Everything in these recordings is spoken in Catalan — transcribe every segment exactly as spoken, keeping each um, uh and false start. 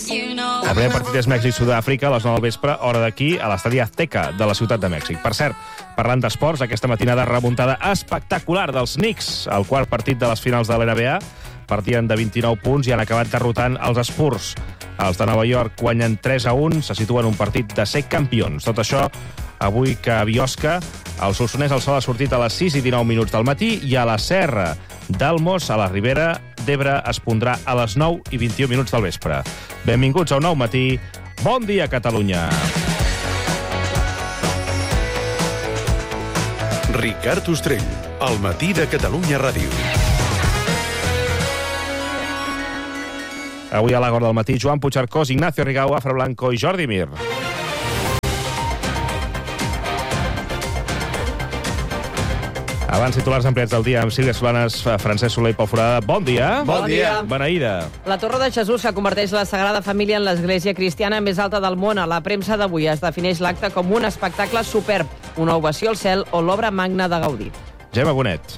El primer partit és Mèxic-Sud-àfrica a les nou del vespre, hora d'aquí, a l'estadi Azteca de la Ciutat de Mèxic. Per cert, parlant d'esports, aquesta matinada remuntada espectacular dels Knicks, el quart partit de les finals de l'N B A. Partien de vint-i-nou punts i han acabat derrotant els Spurs. Els de Nova York guanyen tres a un, se situen un partit de ser campions. Tot això avui que a Biosca el Solsonès el sol ha sortit a les sis i dinou minuts del matí i a la Serra d'Almos, a la Ribera d'Ebre, es pondrà a les nou i vint-i-u minuts del vespre. Benvinguts a un nou matí. Bon dia, Catalunya! Ricard Ostrell, al matí de Catalunya Ràdio. Avui a l'Agora del matí, Joan Puigcercós, Ignacio Rigau, Afra Blanco i Jordi Mir. Abans titulars ampliats del dia amb Sílvia Solanes, Francesc Soler i Pol Forada. Bon dia. Bon dia. Beneïda. La Torre de Jesús, que converteix la Sagrada Família en l'església cristiana més alta del món. A la premsa d'avui es defineix l'acte com un espectacle superb, una ovació al cel o l'obra magna de Gaudí. Gemma Bonet.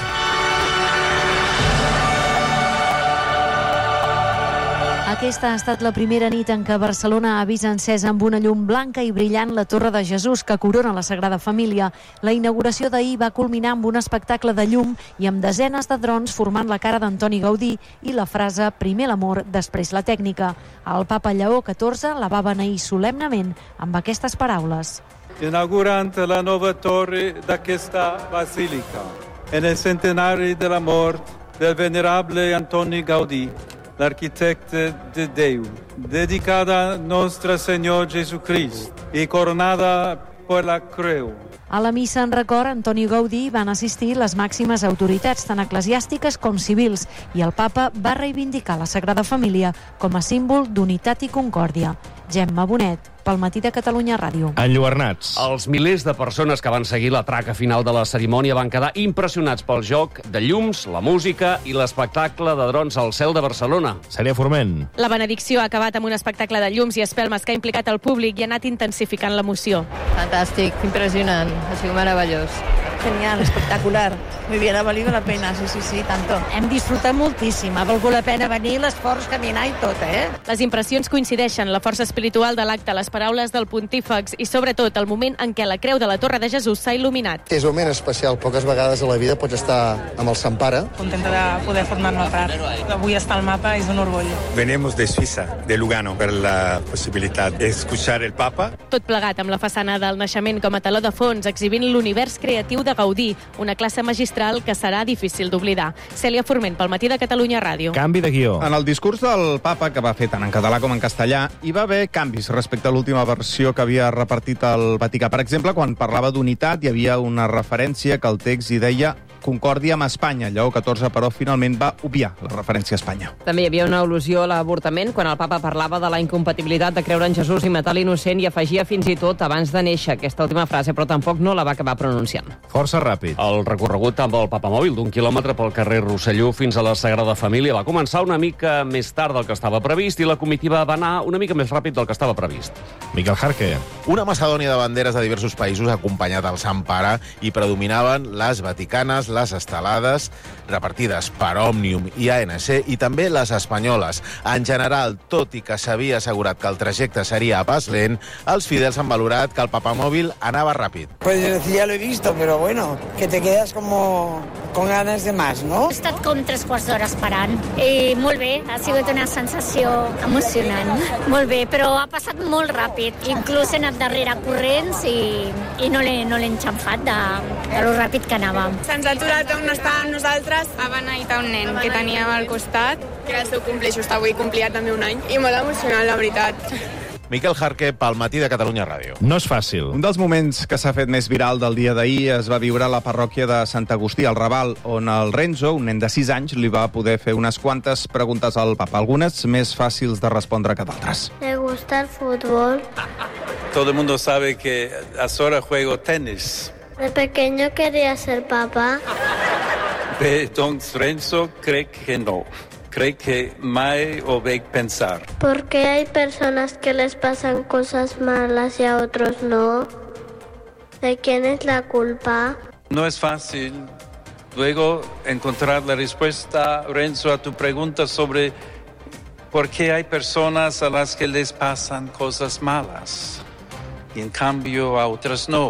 Aquesta ha estat la primera nit en què Barcelona ha vist encesa amb una llum blanca i brillant la Torre de Jesús, que corona la Sagrada Família. La inauguració d'ahir va culminar amb un espectacle de llum i amb desenes de drons formant la cara d'Antoni Gaudí i la frase «Primer l'amor, després la tècnica». El papa Lleó catorze la va beneir solemnement amb aquestes paraules. Inaugurant la nova torre d'aquesta basílica, en el centenari de la mort del venerable Antoni Gaudí, l'arquitecte de Déu, dedicada a Nostre Senyor Jesucrist i coronada per la creu. A la missa en record a Antoni Gaudí van assistir les màximes autoritats, tant eclesiàstiques com civils, i el papa va reivindicar la Sagrada Família com a símbol d'unitat i concòrdia. Gemma Bonet, pel matí de Catalunya Ràdio. Enlluernats. Els milers de persones que van seguir la traca final de la cerimònia van quedar impressionats pel joc de llums, la música i l'espectacle de drons al cel de Barcelona. Cèlia Forment. La benedicció ha acabat amb un espectacle de llums i espelmes que ha implicat el públic i ha anat intensificant l'emoció. Fantàstic, impressionant, ha sigut meravellós. Genial, espectacular. Muy bien, ha valido la pena, sí, sí, sí, tanto. Hem disfrutat moltíssim, ha valgut la pena venir, l'esforç, caminar i tot, eh? Les impressions coincideixen, la força espiritual de l'acte, les paraules del pontífex i, sobretot, el moment en què la creu de la Torre de Jesús s'ha il·luminat. És un moment especial, poques vegades a la vida pots estar amb el Sant Pare. Contenta de poder formar-me part. Avui estar al mapa és un orgull. Venimos de Suïssa, de Lugano, per la possibilitat d'escuchar el Papa. Tot plegat amb la façana del naixement com a teló de fons, exhibint l'univers creatiu de Gaudí, una classe magistral que serà difícil d'oblidar. Cèlia Forment, pel matí de Catalunya Ràdio. Canvi de guió. En el discurs del papa, que va fer tant en català com en castellà, hi va haver canvis respecte a l'última versió que havia repartit el Vaticà. Per exemple, quan parlava d'unitat, hi havia una referència que el text hi deia concòrdia amb Espanya. Lleó catorze, però, finalment va obviar la referència a Espanya. També hi havia una al·lusió a l'avortament quan el papa parlava de la incompatibilitat de creure en Jesús i matar l'innocent i afegia fins i tot abans de néixer aquesta última frase, però tampoc no la va acabar pronunciant. Força ràpid. El recorregut amb el papamòbil d'un quilòmetre pel carrer Rosselló fins a la Sagrada Família va començar una mica més tard del que estava previst i la comitiva va anar una mica més ràpid del que estava previst. Miquel Jarque. Una macedònia de banderes de diversos països ha acompanyat el Sant Pare i predominaven les vaticanes, les estelades, repartides per Òmnium i A N C, i també les espanyoles. En general, tot i que s'havia assegurat que el trajecte seria a pas lent, els fidels han valorat que el papamòbil anava ràpid. Pues ya lo he visto, pero bueno, que te quedas como con ganas de más, ¿no? He estat com tres quarts d'hora esperant. I molt bé, ha sigut una sensació emocionant. Molt bé, però ha passat molt ràpid. Inclús he anat darrere corrents i, i no l'he no l'he enxamfat de, de lo ràpid que anàvem. Se'ns ha aturat on estàvem nosaltres. Ha beneït un nen que teníem al costat, que era el seu cumple, just avui complia també un any. I molt emocionant, la veritat. Miquel Jarque, pel matí de Catalunya Ràdio. No és fàcil. Un dels moments que s'ha fet més viral del dia d'ahir es va viure a la parròquia de Sant Agustí, al Raval, on el Renzo, un nen de sis anys, li va poder fer unes quantes preguntes al papa, algunes més fàcils de respondre que d'altres. ¿Le gusta el fútbol? Todo el mundo sabe que ahora juego tenis. De pequeño quería ser papá. Bé, doncs Renzo crec que no. Crec que mai ho vaig pensar. ¿Por qué hay personas que les pasan cosas malas y a otros no? ¿De quién es la culpa? No es fácil luego encontrar la respuesta, Renzo, a tu pregunta sobre porque hay personas a las que les pasan cosas malas y en cambio a otras no.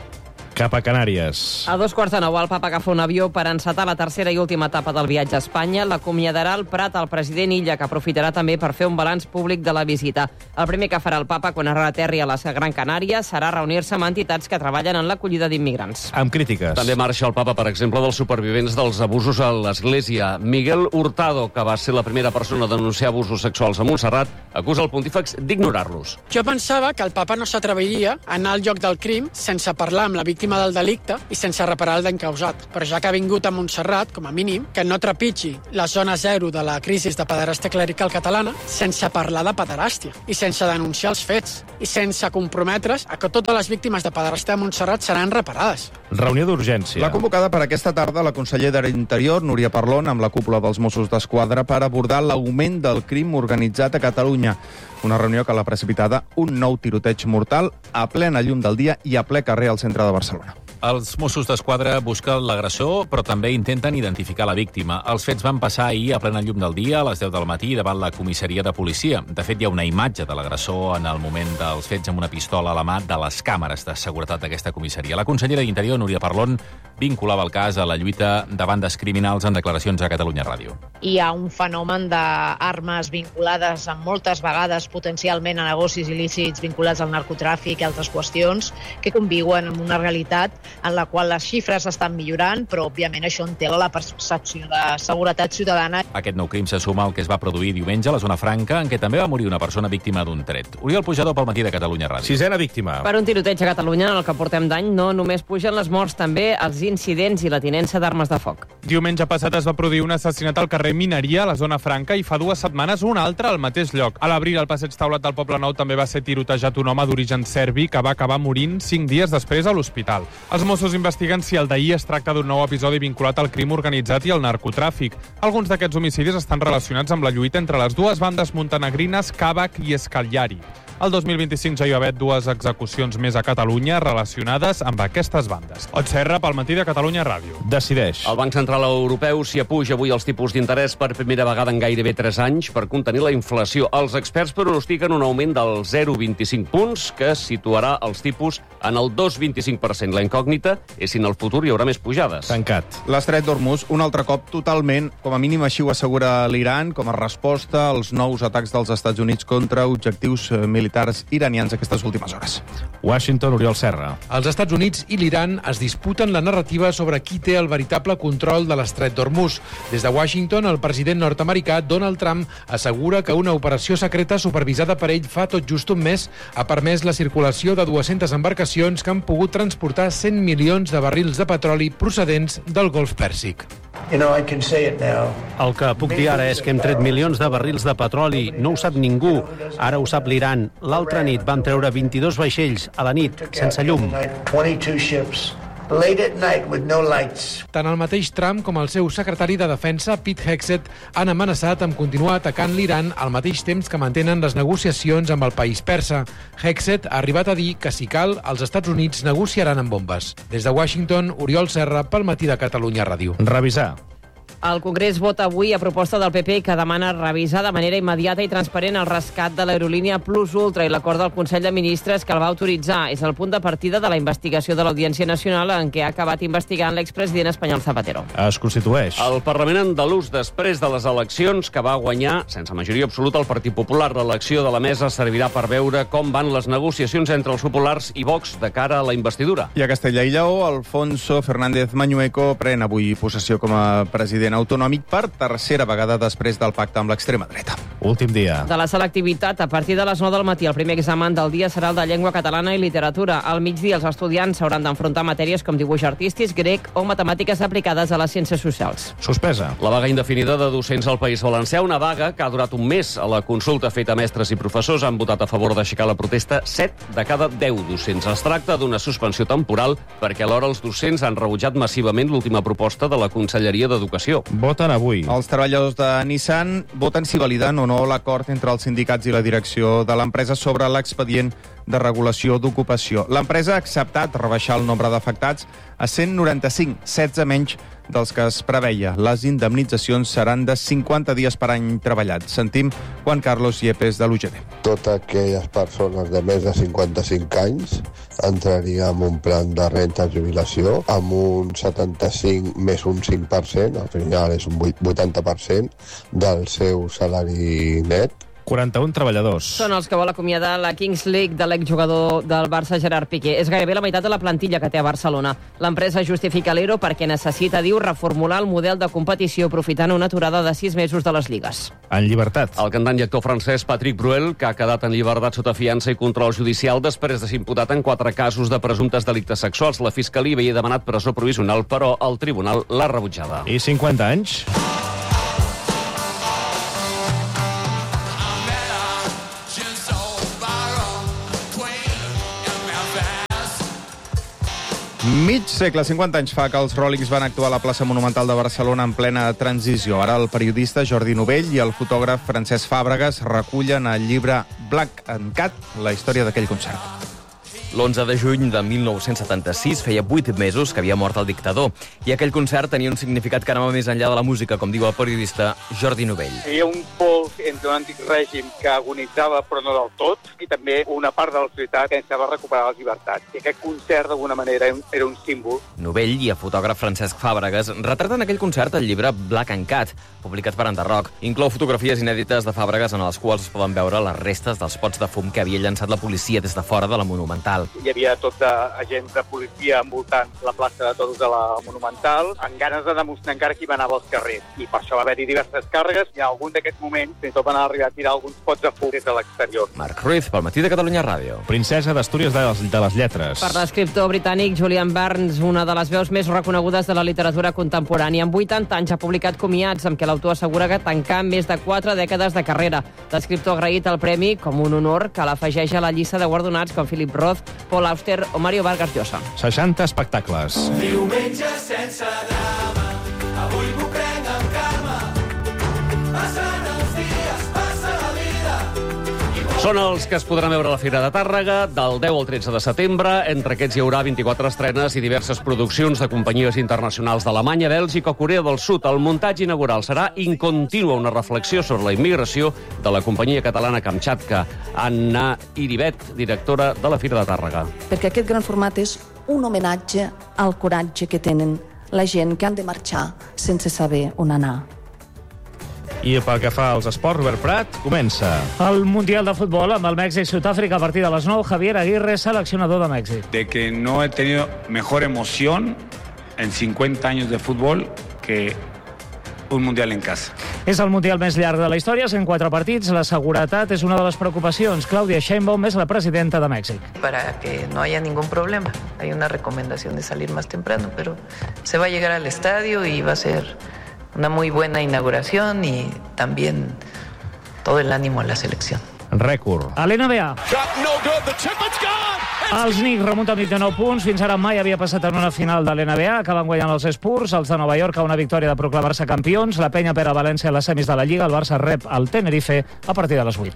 Cap a Canàries. A dos quarts de nou, el papa agafa un avió per encetar la tercera i última etapa del viatge a Espanya. L'acomiadarà al Prat el president Illa, que aprofitarà també per fer un balanç públic de la visita. El primer que farà el papa quan reterri a la Gran Canària serà reunir-se amb entitats que treballen en l'acollida d'immigrants. Amb crítiques. També marxa el papa, per exemple, dels supervivents dels abusos a l'Església. Miguel Hurtado, que va ser la primera persona a denunciar abusos sexuals a Montserrat, acusa el pontífex d'ignorar-los. Jo pensava que el papa no s'atreviria a anar al lloc del crim sense parlar amb la víctima del delicte i sense reparar el dany causat. Però ja que ha vingut a Montserrat, com a mínim, que no trepitgi la zona zero de la crisi de pederàstia clerical catalana sense parlar de pederàstia i sense denunciar els fets i sense comprometre's a que totes les víctimes de pederàstia de Montserrat seran reparades. Reunió d'urgència. La convocada per aquesta tarda la consellera d'Interior, Núria Parlon, amb la cúpula dels Mossos d'Esquadra per abordar l'augment del crim organitzat a Catalunya. Una reunió que l'ha precipitada un nou tiroteig mortal a plena llum del dia i a ple carrer al centre de Barcelona. Els Mossos d'Esquadra busquen l'agressor, però també intenten identificar la víctima. Els fets van passar ahir a plena llum del dia, a les deu del matí, davant la comissaria de policia. De fet, hi ha una imatge de l'agressor en el moment dels fets amb una pistola a la mà de les càmeres de seguretat d'aquesta comissaria. La consellera d'Interior, Núria Parlon, vinculava el cas a la lluita de bandes criminals en declaracions a Catalunya Ràdio. Hi ha un fenomen d'armes vinculades amb moltes vegades potencialment a negocis il·lícits vinculats al narcotràfic i altres qüestions que conviuen amb una realitat en la qual les xifres estan millorant, però òbviament això entela la percepció de seguretat ciutadana. Aquest nou crim se suma al que es va produir diumenge a la zona franca, en què també va morir una persona víctima d'un tret. Oriol Pujador pel Matí de Catalunya Ràdio. Sisena víctima. Per un tiroteig a Catalunya, en el que portem d'any, no només pugen les morts, també els incidents i la tinença d'armes de foc. Diumenge passat es va produir un assassinat al carrer Mineria, a la zona franca, i fa dues setmanes un altre al mateix lloc. A l'abril, al passeig Taulat del Poble Nou també va ser tirotejat un home d'origen serbi que va acabar morint cinc dies després a l'hospital. Els Mossos investiguen si el d'ahir es tracta d'un nou episodi vinculat al crim organitzat i al narcotràfic. Alguns d'aquests homicidis estan relacionats amb la lluita entre les dues bandes montenegrines Kavak i Scagliari. El dos mil vint-i-cinc ja hi va haver dues execucions més a Catalunya relacionades amb aquestes bandes. Ot Serra, pel Matí de Catalunya Ràdio. Decideix. El Banc Central Europeu s'hi apuja avui els tipus d'interès per primera vegada en gairebé tres anys per contenir la inflació. Els experts pronostiquen un augment del zero coma vint-i-cinc punts que situarà els tipus en el dos coma vint-i-cinc per cent. La incògnita és si en el futur hi haurà més pujades. Tancat. L'estret d'Hormuz, un altre cop totalment, com a mínim així ho assegura l'Iran, com a resposta als nous atacs dels Estats Units contra objectius militars iranians aquestes últimes hores. Washington, Oriol Serra. Els Estats Units i l'Iran es disputen la narrativa sobre qui té el veritable control de l'estret d'Hormuz. Des de Washington, el president nord-americà Donald Trump assegura que una operació secreta supervisada per ell fa tot just un mes ha permès la circulació de dues-centes embarcacions que han pogut transportar cent milions de barrils de petroli procedents del Golf Pèrsic. El que puc dir ara és que hem tret milions de barrils de petroli. No ho sap ningú. Ara ho sap l'Iran. L'altra nit vam treure vint-i-dos vaixells a la nit, sense llum. Tant el mateix Trump com el seu secretari de Defensa, Pete Hegseth, han amenaçat amb continuar atacant l'Iran al mateix temps que mantenen les negociacions amb el país persa. Hegseth ha arribat a dir que, si cal, els Estats Units negociaran amb bombes. Des de Washington, Oriol Serra, pel Matí de Catalunya Ràdio. Revisar. El Congrés vota avui a proposta del P P que demana revisar de manera immediata i transparent el rescat de l'aerolínia Plus Ultra i l'acord del Consell de Ministres que el va autoritzar. És el punt de partida de la investigació de l'Audiència Nacional en què ha acabat investigant l'expresident espanyol Zapatero. Es constitueix. El Parlament andalús, després de les eleccions que va guanyar, sense majoria absoluta, el Partit Popular, l'elecció de la mesa servirà per veure com van les negociacions entre els populars i Vox de cara a la investidura. I a Castella i Lleó, Alfonso Fernández Mañueco pren avui possessió com a president autonòmic per tercera vegada després del pacte amb l'extrema dreta. Últim dia. De la selectivitat, a partir de les nou del matí, el primer examen del dia serà el de llengua catalana i literatura. Al migdia, els estudiants s'hauran d'enfrontar matèries com dibuix artístic, grec o matemàtiques aplicades a les ciències socials. Suspesa. La vaga indefinida de docents al País Valencià, una vaga que ha durat un mes. A la consulta feta a mestres i professors han votat a favor d'aixecar la protesta set de cada deu docents. Es tracta d'una suspensió temporal perquè alhora els docents han rebutjat massivament l'última proposta de la Conselleria d'Educació. Voten avui. Els treballadors de Nissan voten si validen o no l'acord entre els sindicats i la direcció de l'empresa sobre l'expedient de Regulació d'Ocupació. L'empresa ha acceptat rebaixar el nombre d'afectats a cent noranta-cinc, setze menys dels que es preveia. Les indemnitzacions seran de cinquanta dies per any treballat. Sentim Juan Carlos Yepes de l'U G D. Totes aquelles persones de més de cinquanta-cinc anys entraria en un plan de renta de jubilació amb un setanta-cinc més un cinc per cent, al final és un vuitanta per cent del seu salari net. quaranta-un treballadors. Són els que vol acomiadar la Kings League de l'exjugador del Barça, Gerard Piqué. És gairebé la meitat de la plantilla que té a Barcelona. L'empresa justifica l'E R O perquè necessita, diu, reformular el model de competició aprofitant una aturada de sis mesos de les lligues. En llibertat. El cantant i actor francès Patrick Bruel, que ha quedat en llibertat sota fiança i control judicial després de ser imputat en quatre casos de presumptes delictes sexuals. La Fiscalia havia demanat presó provisional, però el tribunal l'ha rebutjada. I cinquanta anys? Mig segle, cinquanta anys fa que els Rollings van actuar a la plaça Monumental de Barcelona en plena transició. Ara el periodista Jordi Novell i el fotògraf Francesc Fàbregas recullen el llibre Black and Cat, la història d'aquell concert. L'onze de juny de mil nou-cents setanta-sis feia vuit mesos que havia mort el dictador i aquell concert tenia un significat que anava més enllà de la música, com diu el periodista Jordi Novell. Hi havia un pols entre un antic règim que agonitzava però no del tot i també una part de la societat que necessitava recuperar les llibertats. I aquest concert, d'alguna manera, era un símbol. Novell i el fotògraf Francesc Fàbregas retraten aquell concert al llibre Black and Cat, publicat per Enderroc. Inclou fotografies inèdites de Fàbregas en les quals es poden veure les restes dels pots de fum que havia llançat la policia des de fora de la Monumental. Hi havia tot d'agents de policia envoltant la plaça de Toros de la Monumental, amb ganes de demostrar encara qui va anar als carrers. I per això va haver-hi diverses càrregues i en algun d'aquests moments fins i tot van arribar a tirar alguns pots de fum des de l'exterior. Marc Ruiz, pel Matí de Catalunya Ràdio. Princesa d'Astúries de, les, de les lletres. Per l'escriptor britànic Julian Barnes, una de les veus més reconegudes de la literatura contemporània. Amb vuitanta anys ha publicat Comiats, amb què l'autor assegura que tancar més de quatre dècades de carrera. L'escriptor ha agraït el premi com un honor que l'afegeix a la llista de guardonats com Philip Roth, Paul Auster o Mario Vargas Llosa. seixanta espectacles. Diumenge sense drama, avui m'ho prenc amb calma. Passen els dies, passa la vida. Són els que es podran veure a la Fira de Tàrrega del deu al tretze de setembre. Entre aquests hi haurà vint-i-quatre estrenes i diverses produccions de companyies internacionals d'Alemanya, Bèlgica o Corea del Sud. El muntatge inaugural serà Incontínua, una reflexió sobre la immigració de la companyia catalana Kamchatka. Anna Iribet, directora de la Fira de Tàrrega. Perquè aquest gran format és un homenatge al coratge que tenen la gent que han de marxar sense saber on anar. I pel que fa als esports, Robert Prat, comença. El Mundial de Futbol amb el Mèxic-Sud-àfrica a partir de les nou. Javier Aguirre, seleccionador de Mèxic. De que no he tenido mejor emoción en cincuenta años de fútbol que un Mundial en casa. És el Mundial més llarg de la història, cent quatre partits. La seguretat és una de les preocupacions. Clàudia Sheinbaum és la presidenta de Mèxic. Para que no haya ningún problema. Hay una recomendación de salir más temprano, pero se va a llegar al estadio y va a ser una muy buena inauguración y también todo el ánimo a la selección. Rècord. A l'N B A. Els Knicks remunten vint-i-nou punts. Fins ara mai havia passat en una final de l'N B A. Acaben guanyant els Spurs. Els de Nova York a una victòria de proclamar-se campions. La penya per a València a les semis de la Lliga. El Barça rep el Tenerife a partir de les vuit.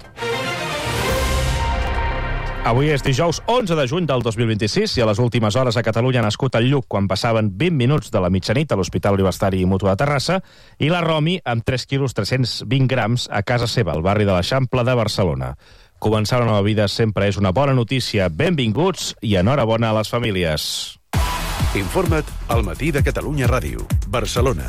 Avui és dijous onze de juny del dos mil vint-i-sis i a les últimes hores a Catalunya ha nascut el Lluc quan passaven vint minuts de la mitjanit a l'Hospital Universitari Mutu de Terrassa i la Romi amb tres quilos tres-cents vint grams a casa seva, al barri de l'Eixample de Barcelona. Començar una nova vida sempre és una bona notícia. Benvinguts i enhorabona a les famílies. Informa't al Matí de Catalunya Ràdio, Barcelona.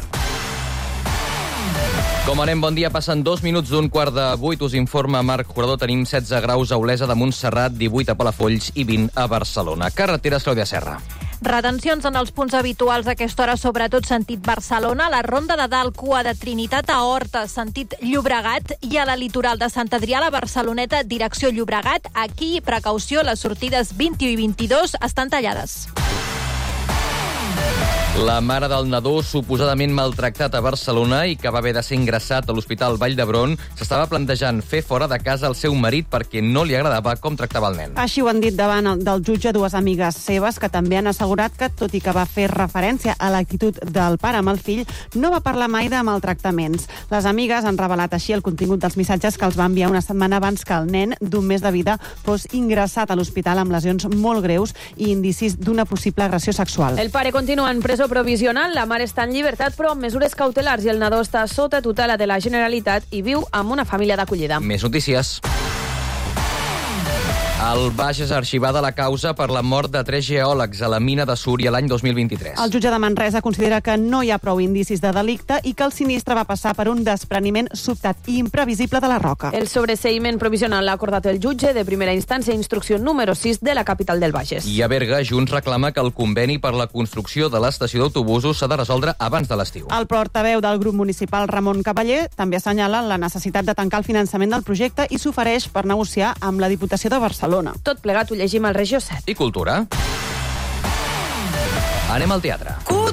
Com anem, bon dia. Passen dos minuts d'un quart de vuit. Us informa Marc Jurador. Tenim setze graus a Olesa de Montserrat, divuit a Palafolls i vint a Barcelona. Carreteres, Clàudia Serra. Retencions en els punts habituals a aquesta hora, sobretot sentit Barcelona, la Ronda de Dalt, cua de Trinitat a Horta, sentit Llobregat, i a la litoral de Sant Adrià, la Barceloneta, direcció Llobregat. Aquí, precaució, les sortides vint i vint-i-dos estan tallades. La mare del nadó suposadament maltractat a Barcelona i que va haver de ser ingressat a l'Hospital Vall d'Hebron s'estava plantejant fer fora de casa el seu marit perquè no li agradava com tractava el nen. Així ho han dit davant del jutge dues amigues seves que també han assegurat que, tot i que va fer referència a l'actitud del pare amb el fill, no va parlar mai de maltractaments. Les amigues han revelat així el contingut dels missatges que els va enviar una setmana abans que el nen d'un mes de vida fos ingressat a l'hospital amb lesions molt greus i indicis d'una possible agressió sexual. El pare continua en presó provisional, la mare està en llibertat però amb mesures cautelars i el nadó està sota tutela de la Generalitat i viu amb una família d'acollida. Més notícies. El Bages ha arxivat la causa per la mort de tres geòlegs a la mina de Súria l'any dos mil vint-i-tres. El jutge de Manresa considera que no hi ha prou indicis de delicte i que el sinistre va passar per un despreniment sobtat i imprevisible de la roca. El sobreseïment provisional l'ha acordat el jutge de primera instància, instrucció número sis de la capital del Bages. I a Berga, Junts reclama que el conveni per la construcció de l'estació d'autobusos s'ha de resoldre abans de l'estiu. El portaveu del grup municipal, Ramon Cavaller, també assenyala la necessitat de tancar el finançament del projecte i s'ofereix per negociar amb la Diputació de Barcelona. Tot plegat ho llegim al Regió set. I cultura. Anem al teatre.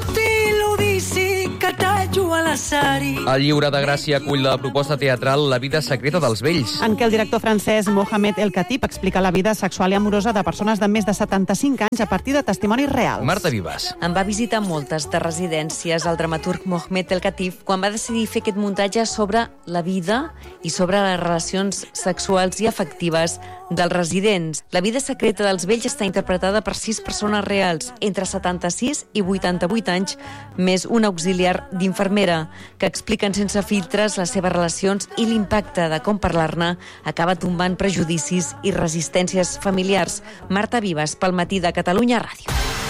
El Lliure de Gràcia acull la proposta teatral La vida secreta dels vells, en què el director francès Mohamed El Khatib explica la vida sexual i amorosa de persones de més de setanta-cinc anys a partir de testimonis reals. Marta Vives. Em va visitar moltes de residències el dramaturg Mohamed El Khatib quan va decidir fer aquest muntatge sobre la vida i sobre les relacions sexuals i afectives dels residents. La vida secreta dels vells està interpretada per sis persones reals, entre setanta-sis i vuitanta-vuit anys, més un auxiliar d'infermera, que expliquen sense filtres les seves relacions i l'impacte de com parlar-ne acaba tombant prejudicis i resistències familiars. Marta Vives, pel Matí de Catalunya Ràdio.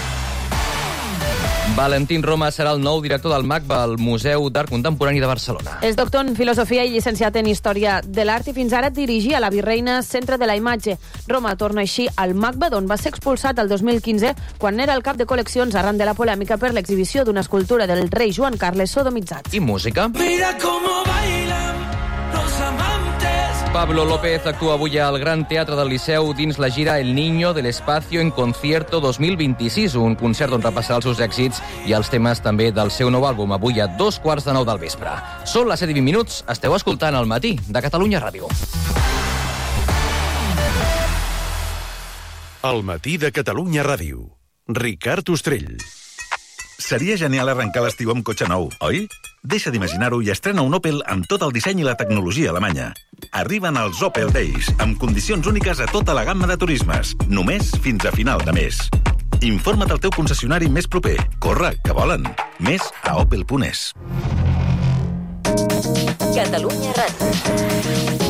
Valentín Roma serà el nou director del MACBA, el Museu d'Art Contemporani de Barcelona. És doctor en filosofia i llicenciat en història de l'art i fins ara dirigia la Virreina Centre de la Imatge. Roma torna així al MACBA, d'on va ser expulsat el dos mil quinze quan era el cap de col·leccions arran de la polèmica per l'exhibició d'una escultura del rei Joan Carles sodomitzat. I música. Mira cómo bailan los amantes. Pablo López actua avui al Gran Teatre del Liceu dins la gira El Niño del Espacio en Concierto dos mil vint-i-sis, un concert on repassarà els seus èxits i els temes també del seu nou àlbum, avui a dos quarts de nou del vespre. Són les set i vint minuts, esteu escoltant El Matí de Catalunya Ràdio. El Matí de Catalunya Ràdio. Ricard Ostrell. Seria genial arrencar l'estiu amb cotxe nou, oi? Deixa d'imaginar-ho i estrena un Opel amb tot el disseny i la tecnologia alemanya. Arriben els Opel Days, amb condicions úniques a tota la gamma de turismes, només fins a final de mes. Informa't al teu concessionari més proper. Corre, que volen. Més a opel punt es. Catalunya Ràdio.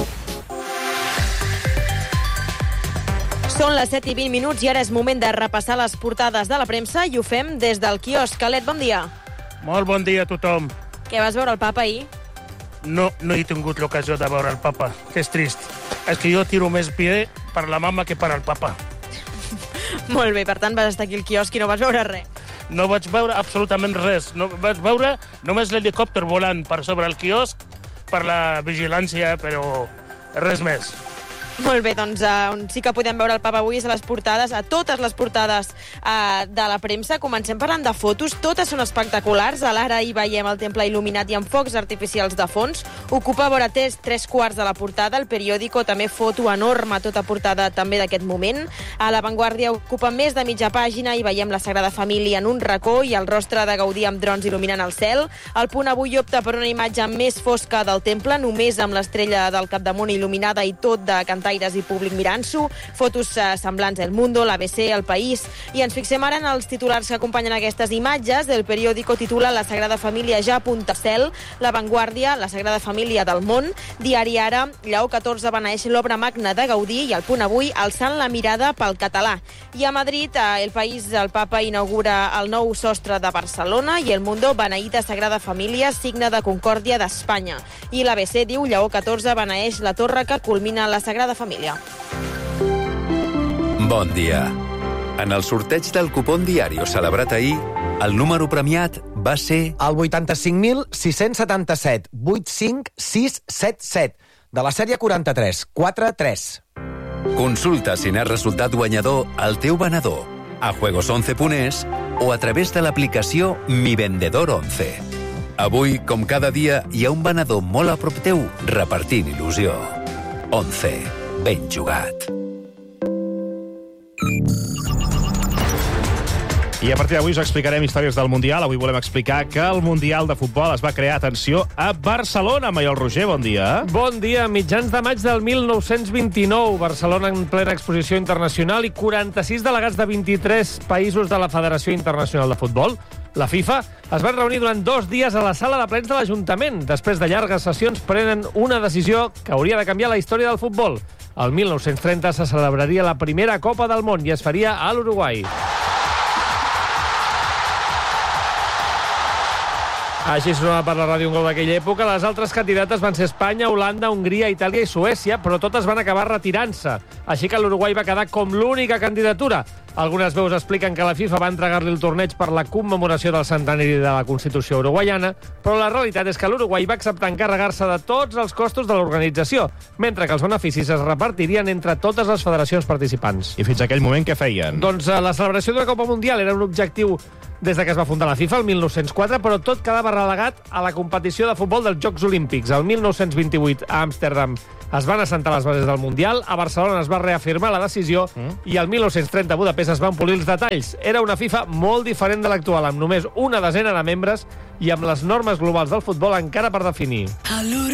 Són les set i vint minuts i ara és moment de repassar les portades de la premsa i ho fem des del quiosc. Calet, bon dia. Molt bon dia a tothom. Què, vas veure el papa ahir? No, no he tingut l'ocasió de veure el papa, que és trist. És que jo tiro més pie per la mama que per al papa. Molt bé, per tant vas estar aquí al quiosc i no vas veure res. No vaig veure absolutament res. No, vaig veure només l'helicòpter volant per sobre el quiosc, per la vigilància, però res més. Molt bé, doncs uh, on sí que podem veure el papa avui és a les portades, a totes les portades uh, de la premsa. Comencem parlant de fotos, totes són espectaculars. A l'ara hi veiem el temple il·luminat i amb focs artificials de fons. Ocupa vora tres, tres quarts de la portada. El periòdico també foto enorme, tota portada també d'aquest moment. A La Vanguardia ocupa més de mitja pàgina i veiem la Sagrada Família en un racó i el rostre de Gaudí amb drons il·luminant el cel. El Punt avui opta per una imatge més fosca del temple, només amb l'estrella del capdamunt il·luminada i tot de cantar i públic mirant-s'ho, fotos eh, semblants El Mundo, l'A B C, El País, i ens fixem ara en els titulars que acompanyen aquestes imatges. El periòdico titula La Sagrada Família ja apunta al cel, La Vanguardia, La Sagrada Família del món, Diari Ara, Lleó catorze beneeix l'obra magna de Gaudí i El Punt avui alçant la mirada pel català. I a Madrid, eh, El País, el papa inaugura el nou sostre de Barcelona i El Mundo beneït a Sagrada Família, signe de concòrdia d'Espanya. I l'A B C diu Lleó catorze beneeix la torre que culmina la Sagrada Família. Bon dia. En el sorteig del cupón Diario celebrat ahir, el número premiat va ser... El vuitanta-cinc mil sis-cents setanta-set, vuit cinc sis set set, de la sèrie quaranta-tres, quatre tres. Consulta si n'has resultat guanyador al teu venedor. a juegos once punt es o a través de l'aplicació Mi Vendedor onze. Avui, com cada dia, hi ha un venedor molt a prop teu repartint il·lusió. onze. Ben jugat. I a partir d'avui us explicarem històries del Mundial. Avui volem explicar que el Mundial de Futbol es va crear, atenció, a Barcelona. Maiol Roger, bon dia. Bon dia. Mitjans de maig del mil nou-cents vint-i-nou. Barcelona en plena exposició internacional i quaranta-sis delegats de vint-i-tres països de la Federació Internacional de Futbol, la FIFA, es van reunir durant dos dies a la sala de plens de l'Ajuntament. Després de llargues sessions prenen una decisió que hauria de canviar la història del futbol. El mil nou-cents trenta se celebraria la primera Copa del Món i es faria a l'Uruguai. Així sonava per la ràdio un gol d'aquella època. Les altres candidates van ser Espanya, Holanda, Hongria, Itàlia i Suècia, però totes van acabar retirant-se. Així que l'Uruguai va quedar com l'única candidatura. Algunes veus expliquen que la FIFA va entregar-li el torneig per la commemoració del centenari de la Constitució uruguaiana, però la realitat és que l'Uruguai va acceptar encarregar-se de tots els costos de l'organització, mentre que els beneficis es repartirien entre totes les federacions participants. I fins aquell moment què feien? Doncs la celebració d'una Copa Mundial era un objectiu des de que es va fundar la FIFA, el mil nou-cents quatre, però tot quedava relegat a la competició de futbol dels Jocs Olímpics. El mil nou-cents vint-i-vuit, a Amsterdam, es van assentar les bases del Mundial, a Barcelona es va reafirmar la decisió mm. i el mil nou-cents trenta a Budapest es van polir els detalls. Era una FIFA molt diferent de l'actual, amb només una desena de membres i amb les normes globals del futbol encara per definir.